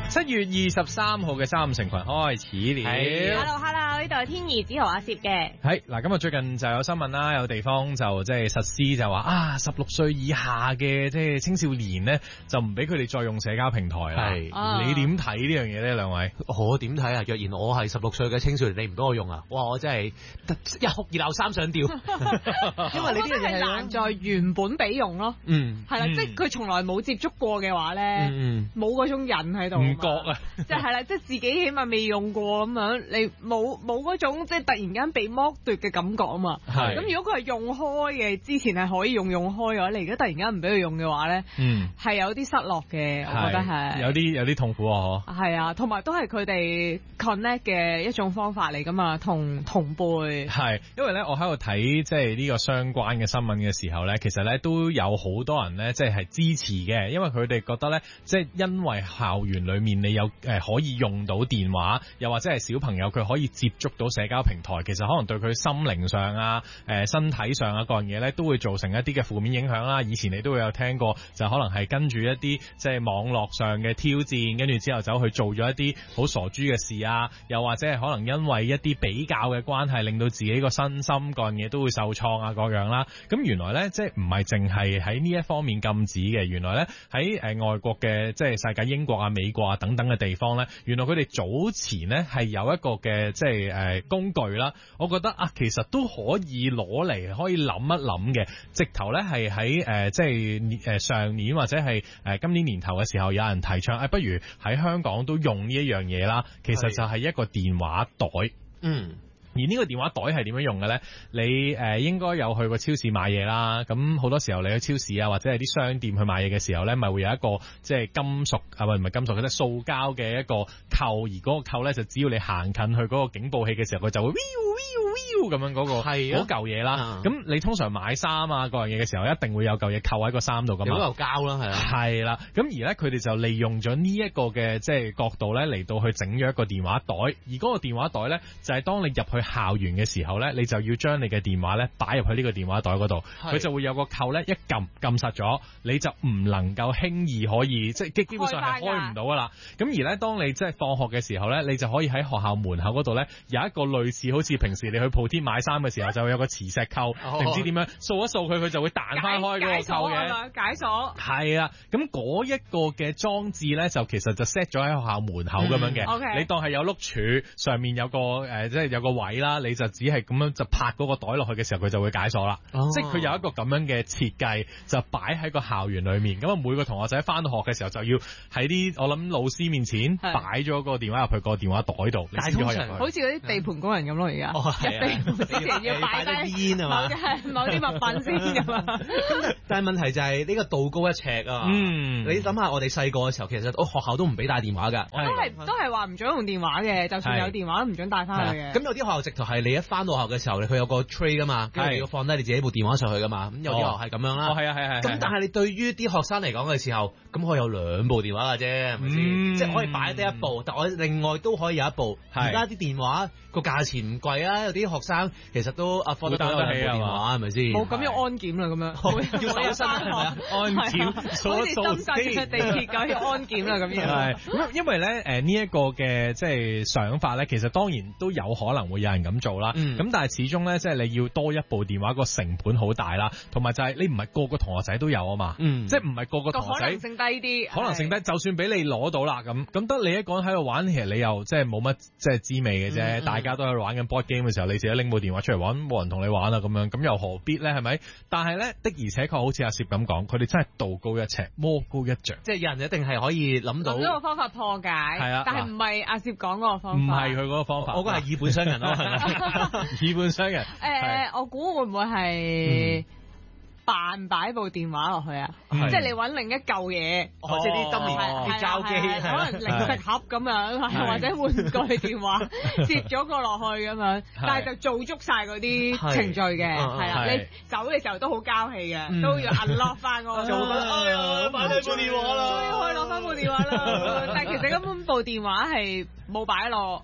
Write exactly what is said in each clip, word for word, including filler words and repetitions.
七月二十三號嘅三五成群開始了。 Hello Hello，呢度係天怡子豪阿攝嘅。 係嗱，咁啊最近就有新聞啦，有地方就即係實施就話啊，十六歲以下嘅即係青少年咧，就唔俾佢哋再用社交平台啦。係， 啊、 你點睇呢樣嘢咧？兩位， 我點睇啊？若然我係十六歲嘅青少年，你唔俾我用啊？哇！我真係一哭二鬧三上吊，因為你呢樣嘢係難在原本俾用咯。 嗯， 係啦， 嗯、 即係佢從來冇接觸過嘅話咧，冇嗰、嗯、種癮喺度。 唔覺啊！ 即係啦，即係自己起碼未用過咁樣，你冇冇嗰種即係突然間被剝奪嘅感覺啊嘛。係。咁如果佢係用開嘅，之前係可以用用開嘅話，你而家突然間唔俾佢用嘅話咧，嗯，係有啲失落嘅，我覺得係。有啲有啲痛苦啊！嗬。係啊，同埋都係佢哋 connect 嘅一種方法嚟噶嘛，同同輩。係， 因為咧我喺度睇即係呢個相關嘅新聞嘅時候咧，其實咧都有好多人咧即係係支持嘅，因為佢哋覺得咧即係因為校園裏面你有誒可以用到電話，又或者係小朋友佢可以接觸到社交平台，其實可能對佢心靈上啊、誒身體上啊各樣嘢咧，都會造成一啲嘅負面影響啦。以前你都會有聽過，就可能係跟住一啲即係網絡上嘅挑戰，跟住之後走去做咗一啲好傻豬嘅事啊，又或者係可能因為一啲比較嘅關係，令到自己個身心各樣嘢都會受創啊各樣啦。咁原來咧即係唔係淨係喺呢一方面禁止嘅，原來咧喺誒外國嘅即係世界英國啊、美國啊等等嘅地方咧，原來佢哋早前咧係有一個嘅即係誒工具啦，我覺得啊其實都可以攞嚟可以諗一諗嘅，直頭咧係喺誒即係誒上年或者係誒今年年頭嘅時候，有人提倡誒、哎、不如喺香港都用呢一樣嘢啦，其實就係一個電話袋。嗯。而呢個電話袋係點樣用嘅咧？你誒、呃、應該有去過超市買嘢啦，咁好多時候你去超市啊或者係啲商店去買嘢嘅時候咧，咪會有一個即係金屬啊，唔係金屬，即係塑膠嘅一個扣，而嗰個扣咧就只要你行近去嗰個警報器嘅時候，佢就會 wiu wiu wiu 咁樣嗰、嗰個嗰嚿嘢啦。咁、啊、你通常買衫啊嗰樣嘢嘅時候，一定會有嚿嘢扣喺個衫度噶嘛。有嚿膠啦，係啊。係啦，咁而咧佢哋就利用咗呢一個嘅即係角度咧嚟到去整咗一個電話袋，而嗰個電話袋咧就係、是、當你入去校園嘅時候咧，你就要將你嘅電話咧擺入去呢個電話袋嗰度，佢就會有個扣咧一撳撳實咗，你就唔能夠輕易可以即係基本上係開唔到噶啦。咁而咧，當你即係放學嘅時候咧，你就可以喺學校門口嗰度咧有一個類似好似平時你去鋪天買衫嘅時候就會有個磁石扣，定唔、哦、知點樣掃一掃佢，佢就會彈翻開嗰個扣嘅。解鎖係啊，咁嗰一個嘅裝置咧就其實就 set 咗喺學校門口咁樣嘅、嗯 okay。你當係有碌柱，上面有個誒、呃、即係有個位啦。你就只係咁樣就拍嗰個袋落去嘅時候，佢就會解鎖啦。哦、即係佢有一個咁樣嘅設計，就擺喺個校園裏面。咁啊，每個同學仔翻到學嘅時候，就要喺啲我諗老師面前擺咗個電話入去個電話袋度，你先可以入去。好似嗰啲地盤工人咁咯，而家入地之前要擺低煙啊嘛，某啲物品先㗎嘛。 但係問題就係呢個道高一尺啊。嗯，你諗下我哋細個嘅時候，其實我學校都唔俾帶電話㗎。 都係都係話唔準用電話嘅，就算有電話都唔準帶翻去嘅。 咁有啲學校直頭係你一翻到學嘅時候，佢有個 tray 噶嘛，跟住你要放低你自己部電話上去噶嘛。咁有啲學校係咁樣啦。哦，係啊，係係。咁但係你對於啲學生嚟講嘅時候，咁我有兩部電話㗎啫，係咪先？即係可以擺低一部，但我另外都可以有一部。而家啲電話個價錢唔貴啊，有啲學生其實都 afford 得到兩部電話，係咪先？ 冇咁要安檢啦，咁樣要手身係咪啊？安檢，好似深圳嘅地鐵咁要安檢啦，咁樣。係， 咁因為咧誒呢一個嘅即係想法咧，其實當然都有可能會有人咁做啦。咁、嗯、但係始終咧，即係你要多一部電話，個成本好大啦，同埋就係你唔係個個同學仔都有啊嘛。嗯、即係唔係個個同學仔可能性低啲， 可能性低，就算俾你攞到啦，咁咁得你一個人喺度玩，其實你又即係冇乜即係滋味嘅啫。嗯嗯、大家都喺度玩緊 board game 嘅時候，你自己拎部電話出嚟玩，冇人同你玩啊，咁樣咁又何必咧？係咪？但係咧的而且確好似阿攝咁講，佢哋真係道高一尺，魔高一丈， 即係有人一定係可以諗到呢個方法破解。係啊，但係唔係阿攝講嗰個方法， 唔係佢嗰個方法， 我覺得係以本傷人咯。 以本傷人。誒、 呃，我估會唔會係扮擺部電話落去啊？即係你揾另一嚿嘢， 哦，即係啲燈面嘅膠機， 可能零食盒咁樣，或者玩具電話接咗個落去咁樣，但係就做足晒嗰啲程序嘅，係啦。你走嘅時候都好交氣嘅，都要 unlock 翻嗰個。做乜？哎呀，擺低部電話啦，終於可以攞翻部電話啦。但係其實根本部電話係冇擺落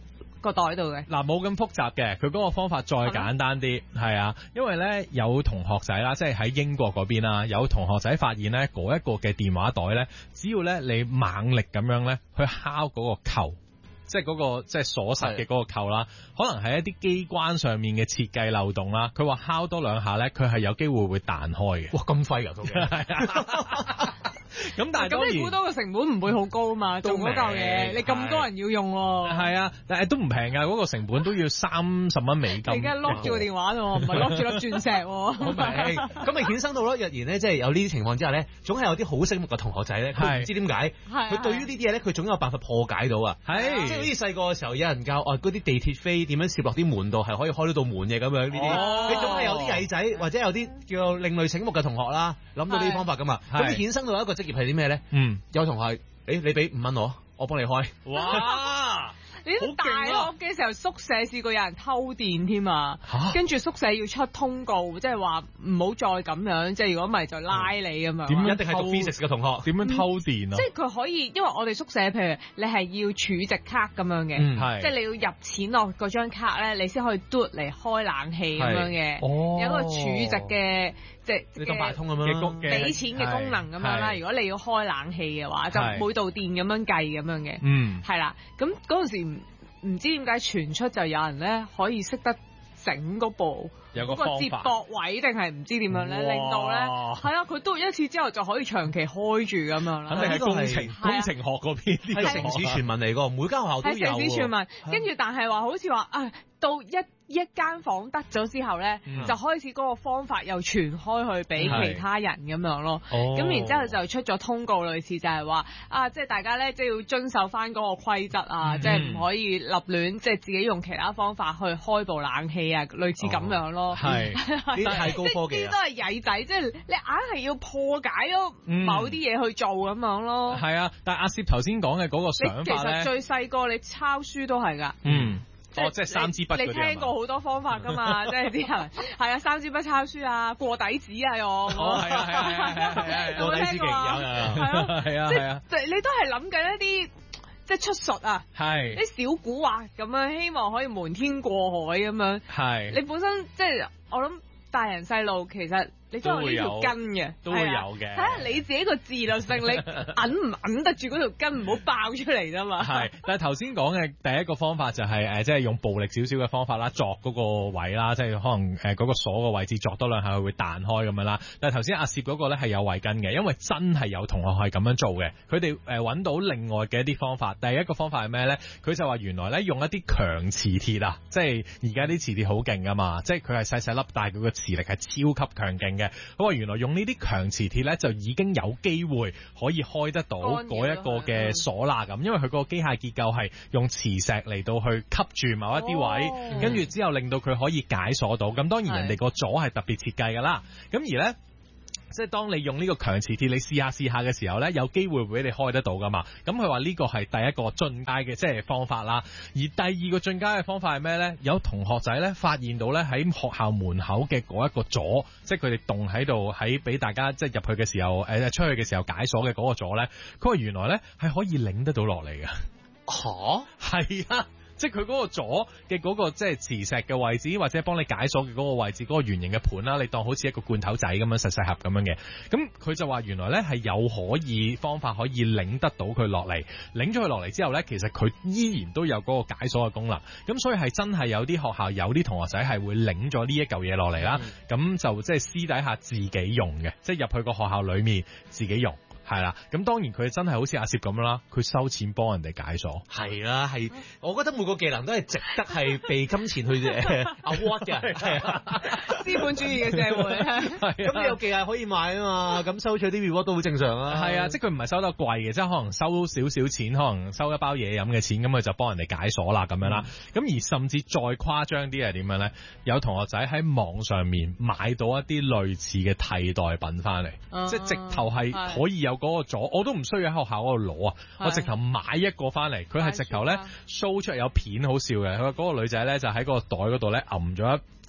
個袋度嘅。 嗱，冇咁複雜嘅，佢嗰個方法再簡單啲，係啊，因為咧有同學仔啦，即係喺英國嗰邊啦，有同學仔發現咧嗰一個嘅電話袋咧，只要咧你猛力咁樣咧去敲嗰個扣。即係嗰個即係鎖實嘅嗰個扣啦，可能係一啲機關上面嘅設計漏洞啦。佢話敲多兩下咧，佢係有機會會彈開嘅。 哇，咁廢㗎，都係啊。咁但係咁你估到個成本唔會好高啊嘛？做嗰嚿嘢，你咁多人要用喎。 係啊，但係都唔平㗎，嗰個成本都要三十蚊美金。 你而家 lock 住個電話喎，唔係 lock 住粒鑽石喎。 好明，咁咪衍生到咯。若然咧，即係有呢啲情況之下咧，總係有啲好醒目嘅同學仔咧，佢唔知點解，佢對於呢啲嘢咧，佢總有辦法破解到啊。 係， 即係好似細個嘅時候，有人教哦，嗰啲地鐵飛點樣攝落啲門度，係可以開到道門嘅咁樣呢啲。你總係有啲曳仔，或者有啲叫做另類醒目嘅同學啦，諗到呢啲方法㗎嘛。咁你衍生到一個職業係啲咩咧？嗯，有同學，誒、欸，你俾五蚊我，我幫你開。 哇！ 你大學嘅時候宿舍試過有人偷電添啊，跟住宿舍要出通告，即係話唔好再咁樣，即係如果唔係就拉你咁樣。 點一定係讀 physics 嘅同學？點樣偷電啊？ 即係佢可以，因為我哋宿舍譬如你係要儲值卡咁樣嘅，嗯、即係你要入錢落嗰張卡咧，你先可以嘟嚟開冷氣咁樣嘅。哦，有一個儲值嘅。即係你當八通咁樣俾錢嘅功能咁樣啦。如果你要開冷氣嘅話，就每度電咁樣計咁樣嘅。嗯，係啦。咁嗰陣時唔唔知點解傳出就有人咧可以識得整嗰部有個個接駁位定係唔知點樣咧，令到咧係啊佢嘟一次之後就可以長期開住咁樣啦。 肯定係工程工程學嗰邊啲城市傳聞嚟㗎，每間學校都有。 係城市傳聞，跟住但係話好似話啊。到一一間房得咗之後咧，嗯、就開始嗰個方法又傳開去俾其他人咁樣咯。咁、哦、然之後就出咗通告，類似就係話啊，即係大家咧即係要遵守翻嗰個規則啊，嗯、即係唔可以立亂即係自己用其他方法去開部冷氣啊，類似咁樣咯。 係呢啲太高科技啊！呢啲都係曳仔，即係你硬係要破解咗某啲嘢去做咁樣咯。 係、嗯、啊，但係阿攝頭先講嘅嗰個想法咧， 其實最細個你抄書都係㗎。 嗯。哦，即係三支筆嗰啲。你聽過好多方法㗎嘛？即係啲人係啊，三支筆抄書啊，過底紙啊，用。 哦，係啊，係啊，係啊，係啊，過底紙勁有啊。係啊，係啊，係啊。即係你都係諗緊一啲即係出術啊， 係啲小古惑咁樣，希望可以瞞天過海咁樣。係。你本身即係我諗大人細路其實。你都有呢條根嘅， 都會有嘅。 睇下你自己個自律性，你揞唔揞得住嗰條根，唔好爆出嚟啫嘛。 係，但係頭先講嘅第一個方法就係、是、誒，即係用暴力少少嘅方法啦，鑿嗰個位啦，即係可能誒嗰個鎖個位置鑿多兩下，佢會彈開咁樣啦。但係頭先阿攝嗰個咧係有慧根嘅，因為真係有同學係咁樣做嘅。佢哋誒揾到另外嘅一啲方法。第一個方法係咩咧？佢就話原來咧用一啲強磁鐵啊，即係而家啲磁鐵好勁噶嘛，即係佢係細細粒，但係佢個磁力係超級強勁嘅。佢話原來用呢啲強磁鐵咧，就已經有機會可以開得到嗰一個嘅鎖啦咁，因為佢個機械結構係用磁石嚟到去吸住某一啲位，哦、跟住之後令到佢可以解鎖到。咁當然人哋個鎖係特別設計㗎啦。咁而咧。即係當你用呢個強磁鐵，你試下試下嘅時候咧，有機會俾你開得到噶嘛。咁佢話呢個係第一個進階嘅即係方法啦。而第二個進階嘅方法係咩咧？有同學仔咧發現到咧喺學校門口嘅嗰一個鎖，即係佢哋棟喺度喺俾大家即係入去嘅時候，誒、呃、出去嘅時候解鎖嘅嗰個鎖咧，佢話原來咧係可以擰得到落嚟嘅。嚇，係啊！即係佢嗰個左嘅嗰個即係磁石嘅位置，或者幫你解鎖嘅嗰個位置，嗰、嗰個圓形嘅盤啦，你當好似一個罐頭仔咁樣細細盒咁樣嘅。咁佢就話原來咧係有可以方法可以擰得到佢落嚟，擰咗佢落嚟之後咧，其實佢依然都有嗰個解鎖嘅功能。咁所以係真係有啲學校有啲同學仔係會擰咗呢一嚿嘢落嚟啦。咁、嗯、就即係私底下自己用嘅，即係入去個學校裏面自己用。係啦，咁當然佢真係好似阿攝咁啦，佢收錢幫人哋解鎖。 係啦，係，我覺得每個技能都係值得係被金錢去誒 award 嘅，係啊， 資本主義嘅社會。 咁你有技藝可以買啊嘛，咁收取啲 reward 都好正常啊。 係啊，即係佢唔係收得貴嘅，即係可能收少少錢，可能收一包嘢飲嘅錢，咁佢就幫人哋解鎖啦咁樣啦。咁、嗯、而甚至再誇張啲係點樣咧？有同學仔喺網上面買到一啲類似嘅替代品翻嚟，啊、即係直頭係可以有。嗰個咗我都唔需要喺學校嗰度攞啊！我直頭買一個翻嚟，佢係直頭咧 show 出嚟有片好笑嘅。佢話嗰個女仔咧就喺個袋嗰度咧揞咗一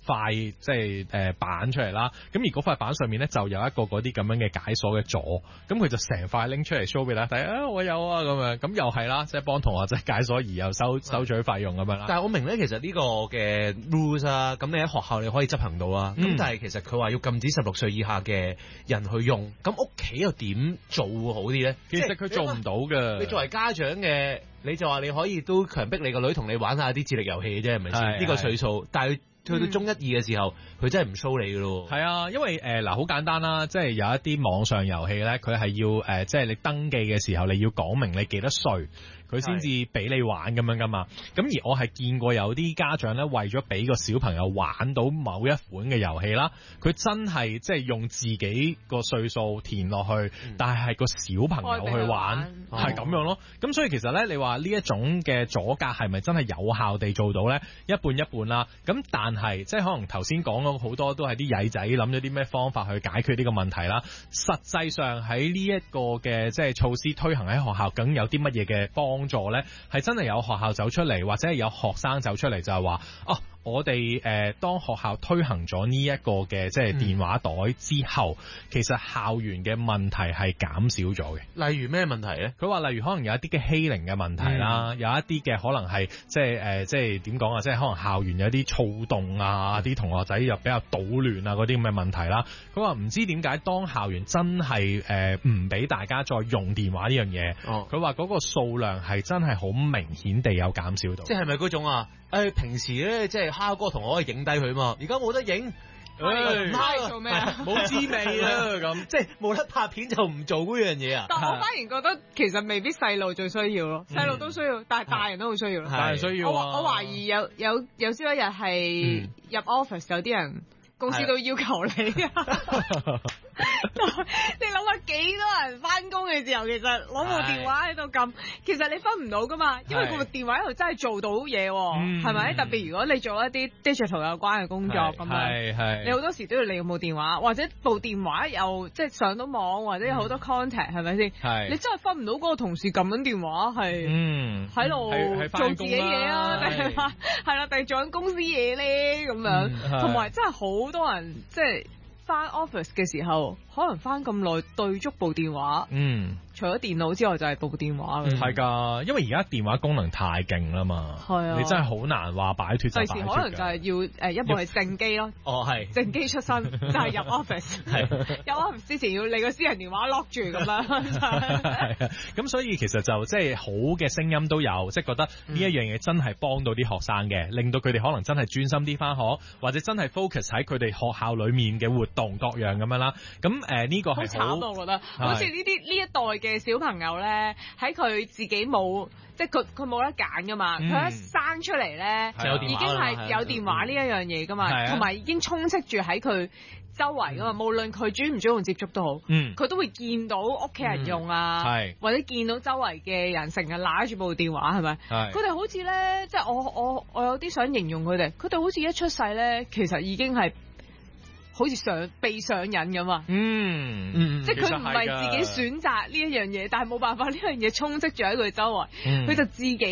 塊即係誒板出嚟啦。咁而嗰塊板上面咧就有一個嗰啲咁樣嘅解鎖嘅座，咁佢就成塊拎出嚟 show 俾大家睇啊，我有啊咁樣，咁又係啦，即係幫同學仔解鎖而又收收取費用咁樣啦。 但係我明咧，其實呢個嘅 rules 啊，咁你喺學校你可以執行到啊。咁、嗯、但係其實佢話要禁止十六歲以下嘅人去用，咁屋企又點做會好啲咧？ 其實佢做唔到嘅。 你作為家長嘅，你就話你可以都強迫你個女同你玩下啲智力遊戲嘅啫，係咪先？呢個歲數，但係去到中一二嘅時候，佢、嗯、真係唔 show 你嘅咯。 係啊，因為誒嗱好簡單啦，即係有一啲網上遊戲咧，佢係要誒、呃，即係你登記嘅時候，你要講明你幾多歲。佢先至俾你玩咁樣噶嘛，咁而我係見過有啲家長咧，為咗俾個小朋友玩到某一款嘅遊戲啦，佢真係即係用自己個歲數填落去，嗯、但係係個小朋友去玩，係咁樣咯。咁、哦、所以其實咧，你話呢一種嘅阻隔係咪真係有效地做到咧？一半一半啦。咁但係即係可能頭先講咗好多都係啲曳仔諗咗啲咩方法去解決呢個問題啦。實際上喺呢一個嘅即係措施推行喺學校，梗有啲乜嘢嘅幫幫助咧，係真係有學校走出嚟，或者係有學生走出嚟，就係話哦。我哋誒、呃、當學校推行咗呢一個嘅即係電話袋之後，嗯、其實校園嘅問題係減少咗嘅。 例如咩問題咧？ 佢話例如可能有一啲嘅欺凌嘅問題啦，嗯、有一啲嘅可能係即係誒即係點講啊？即係可能校園有啲躁動啊，啲同學仔又比較搗亂啊嗰啲咁嘅問題啦。佢話唔知點解當校園真係誒唔俾大家再用電話呢樣嘢。佢話嗰個數量係真係好明顯地有減少到。 即係咪嗰種啊？誒、哎、平時咧即係蝦哥同我可以影低佢嘛，而家冇得影， 唔嗨做咩啊？ 冇滋味啊咁， 即係冇得拍片就唔做嗰樣嘢啊！ 但我反而覺得其實未必細路最需要咯，細路都需要，但係大人都好需要咯。 大人需要啊！ 我我懷疑有有有朝一日係入 office 有啲人公司都要求你啊！你諗下幾多人翻工嘅時候，其實攞部電話喺度撳，其實你分唔到噶嘛，因為佢部電話喺度真係做到嘢，係咪？特別如果你做一啲 digital 有關嘅工作咁樣，你好多時都要利用部電話，或者部電話又即係上到網，或者有好多 contact，係咪先？你真係分唔到嗰個同事撳緊電話係喺度做自己嘢啊，定係話係啦，定係做緊公司嘢咧咁樣，同埋真係好多人即係。翻 office 嘅時候，可能翻咁耐對足部電話，嗯，除咗電腦之外就係部電話嘅。 係㗎，因為而家電話功能太勁啦嘛，係啊，你真係好難話擺脫就擺脫。第時可能就係要誒、呃、一部係正機咯， 哦係正機出身就係入 office，係入 office 之前要你個私人電話 lock 住咁樣。 係啊，咁所以其實就即係好嘅聲音都有，即係覺得呢一樣嘢真係幫到啲學生嘅，令到佢哋可能真係專心啲翻學，或者真係 focus 喺佢哋學校裡面嘅活動各樣咁樣啦。咁誒呢個係好慘，我覺得好似呢啲呢一代嘅小朋友咧，喺佢自己冇即係佢佢冇得揀噶嘛，佢、嗯、一生出嚟咧已經係有電話呢一樣嘢噶嘛，同埋、嗯、已經充斥住喺佢周圍噶嘛，無論佢主唔主動接觸都好，佢、嗯、都會見到屋企人用啊，嗯、或者見到周圍嘅人成日揦住部電話係咪？佢哋好似咧，即係我我我有啲想形容佢哋，佢哋好似一出世咧，其實已經係。好似上被上癮咁啊！嗯嗯，即係佢唔係自己選擇呢一樣嘢，但係冇辦法呢樣嘢充斥住喺佢周圍，佢、嗯、就自己。